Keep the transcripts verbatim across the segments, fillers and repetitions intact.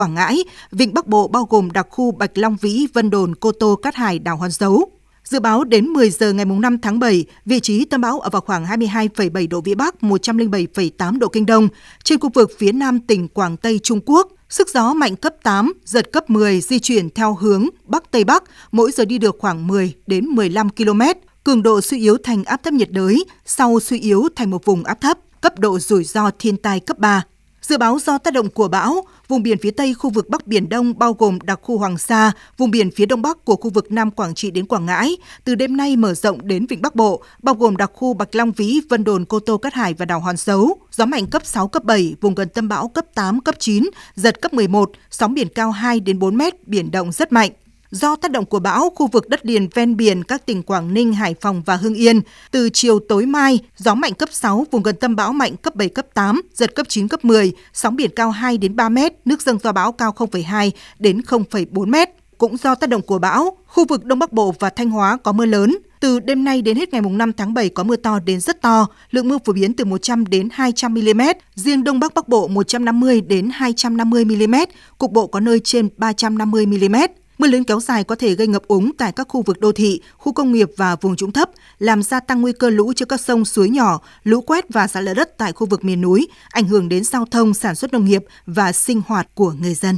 Quảng Ngãi, Vịnh Bắc Bộ bao gồm đặc khu Bạch Long Vĩ, Vân Đồn, Cô Tô, Cát Hải, đảo Hòn Dấu. Dự báo đến mười giờ ngày năm tháng bảy, vị trí tâm bão ở vào khoảng hai mươi hai phẩy bảy độ Vĩ Bắc, một trăm lẻ bảy phẩy tám độ Kinh Đông, trên khu vực phía nam tỉnh Quảng Tây Trung Quốc. Sức gió mạnh cấp tám, giật cấp mười, di chuyển theo hướng Bắc Tây Bắc, mỗi giờ đi được khoảng mười đến mười lăm ki lô mét. Cường độ suy yếu thành áp thấp nhiệt đới, sau suy yếu thành một vùng áp thấp, cấp độ rủi ro thiên tai cấp ba. Dự báo do tác động của bão, vùng biển phía Tây khu vực Bắc Biển Đông bao gồm đặc khu Hoàng Sa, vùng biển phía Đông Bắc của khu vực Nam Quảng Trị đến Quảng Ngãi, từ đêm nay mở rộng đến Vịnh Bắc Bộ, bao gồm đặc khu Bạch Long Vĩ, Vân Đồn, Cô Tô, Cát Hải và đảo Hòn Dấu. Gió mạnh cấp sáu, cấp bảy, vùng gần tâm bão cấp tám, cấp chín, giật cấp mười một, sóng biển cao hai đến bốn mét, biển động rất mạnh. Do tác động của bão, khu vực đất liền ven biển các tỉnh Quảng Ninh, Hải Phòng và Hưng Yên, từ chiều tối mai, gió mạnh cấp sáu, vùng gần tâm bão mạnh cấp bảy, cấp tám, giật cấp chín, cấp mười, sóng biển cao hai đến ba mét, nước dâng do bão cao không phẩy hai đến không phẩy bốn mét. Cũng do tác động của bão, khu vực Đông Bắc Bộ và Thanh Hóa có mưa lớn. Từ đêm nay đến hết ngày năm tháng bảy có mưa to đến rất to, lượng mưa phổ biến từ một trăm đến hai trăm mi li mét, riêng Đông Bắc Bắc Bộ một trăm năm mươi đến hai trăm năm mươi mi li mét, cục bộ có nơi trên ba trăm năm mươi mi li mét. Mưa lớn kéo dài có thể gây ngập úng tại các khu vực đô thị, khu công nghiệp và vùng trũng thấp, làm gia tăng nguy cơ lũ trên các sông suối nhỏ, lũ quét và sạt lở đất tại khu vực miền núi, ảnh hưởng đến giao thông, sản xuất nông nghiệp và sinh hoạt của người dân.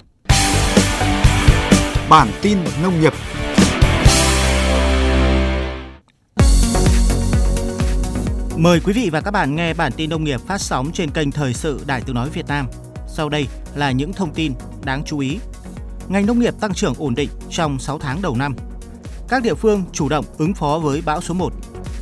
Bản tin nông nghiệp. Mời quý vị và các bạn nghe bản tin nông nghiệp phát sóng trên kênh Thời sự Đài Tiếng nói Việt Nam. Sau đây là những thông tin đáng chú ý. Ngành nông nghiệp tăng trưởng ổn định trong sáu tháng đầu năm. Các địa phương chủ động ứng phó với bão số một.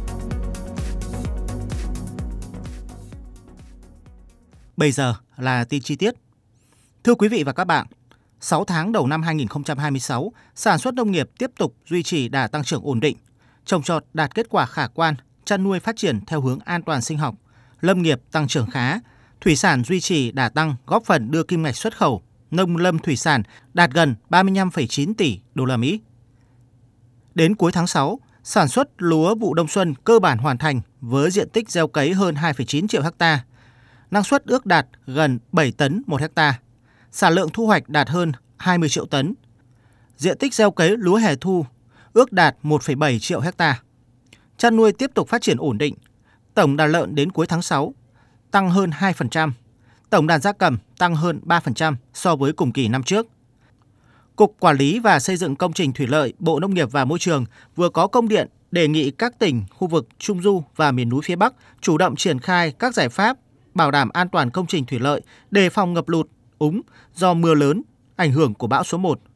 Bây giờ là tin chi tiết. Thưa quý vị và các bạn, sáu tháng đầu năm hai nghìn không trăm hai mươi sáu, sản xuất nông nghiệp tiếp tục duy trì đà tăng trưởng ổn định, trồng trọt đạt kết quả khả quan, chăn nuôi phát triển theo hướng an toàn sinh học, lâm nghiệp tăng trưởng khá, thủy sản duy trì đà tăng góp phần đưa kim ngạch xuất khẩu nông lâm thủy sản đạt gần ba mươi lăm phẩy chín tỷ đô la Mỹ. Đến cuối tháng sáu, sản xuất lúa vụ đông xuân cơ bản hoàn thành với diện tích gieo cấy hơn hai phẩy chín triệu ha, năng suất ước đạt gần bảy tấn một ha, sản lượng thu hoạch đạt hơn hai mươi triệu tấn. Diện tích gieo cấy lúa hè thu ước đạt một phẩy bảy triệu ha. Chăn nuôi tiếp tục phát triển ổn định. Tổng đàn lợn đến cuối tháng sáu tăng hơn hai phần trăm. Tổng đàn gia cầm tăng hơn ba phần trăm so với cùng kỳ năm trước. Cục Quản lý và Xây dựng Công trình Thủy lợi, Bộ Nông nghiệp và Môi trường vừa có công điện đề nghị các tỉnh, khu vực Trung Du và miền núi phía Bắc chủ động triển khai các giải pháp bảo đảm an toàn công trình thủy lợi, đề phòng ngập lụt, úng do mưa lớn, ảnh hưởng của bão số một.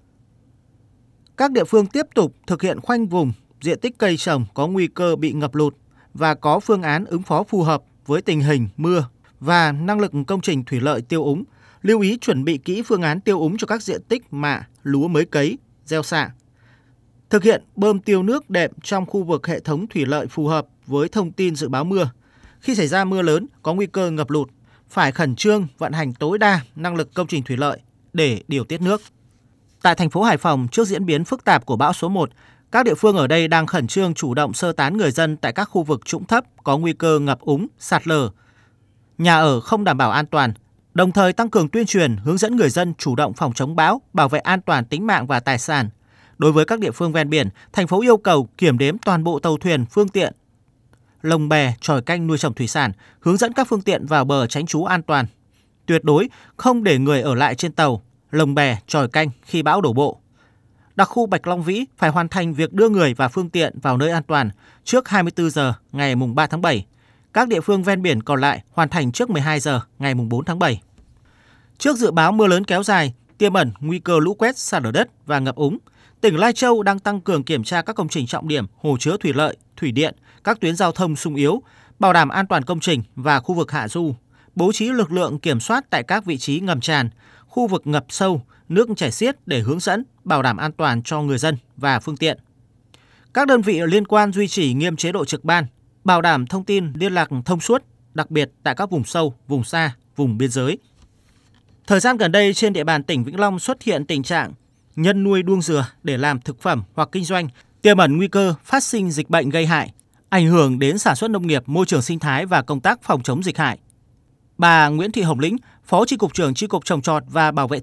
Các địa phương tiếp tục thực hiện khoanh vùng diện tích cây trồng có nguy cơ bị ngập lụt và có phương án ứng phó phù hợp với tình hình mưa và năng lực công trình thủy lợi tiêu úng, lưu ý chuẩn bị kỹ phương án tiêu úng cho các diện tích mạ, lúa mới cấy, gieo xạ. Thực hiện bơm tiêu nước đệm trong khu vực hệ thống thủy lợi phù hợp với thông tin dự báo mưa. Khi xảy ra mưa lớn có nguy cơ ngập lụt, phải khẩn trương vận hành tối đa năng lực công trình thủy lợi để điều tiết nước. Tại thành phố Hải Phòng, trước diễn biến phức tạp của bão số một, các địa phương ở đây đang khẩn trương chủ động sơ tán người dân tại các khu vực trũng thấp có nguy cơ ngập úng, sạt lở, nhà ở không đảm bảo an toàn, đồng thời tăng cường tuyên truyền, hướng dẫn người dân chủ động phòng chống bão, bảo vệ an toàn tính mạng và tài sản. Đối với các địa phương ven biển, thành phố yêu cầu kiểm đếm toàn bộ tàu thuyền, phương tiện, lồng bè, chòi canh nuôi trồng thủy sản, hướng dẫn các phương tiện vào bờ tránh trú an toàn. Tuyệt đối không để người ở lại trên tàu, lồng bè, chòi canh khi bão đổ bộ. Đặc khu Bạch Long Vĩ phải hoàn thành việc đưa người và phương tiện vào nơi an toàn trước hai mươi tư giờ ngày ba tháng bảy. Các địa phương ven biển còn lại hoàn thành trước mười hai giờ ngày bốn tháng bảy. Trước dự báo mưa lớn kéo dài, tiềm ẩn nguy cơ lũ quét, sạt lở đất và ngập úng, tỉnh Lai Châu đang tăng cường kiểm tra các công trình trọng điểm, hồ chứa thủy lợi, thủy điện, các tuyến giao thông xung yếu, bảo đảm an toàn công trình và khu vực hạ du, bố trí lực lượng kiểm soát tại các vị trí ngầm tràn, khu vực ngập sâu, nước chảy xiết để hướng dẫn, bảo đảm an toàn cho người dân và phương tiện. Các đơn vị liên quan duy trì nghiêm chế độ trực ban, bảo đảm thông tin liên lạc thông suốt, đặc biệt tại các vùng sâu, vùng xa, vùng biên giới. Thời gian gần đây trên địa bàn tỉnh Vĩnh Long xuất hiện tình trạng nhân nuôi đuông dừa để làm thực phẩm hoặc kinh doanh, tiềm ẩn nguy cơ phát sinh dịch bệnh gây hại, ảnh hưởng đến sản xuất nông nghiệp, môi trường sinh thái và công tác phòng chống dịch hại. Bà Nguyễn Thị Hồng Lĩnh, Phó Chi cục trưởng Chi cục Trồng trọt và Bảo vệ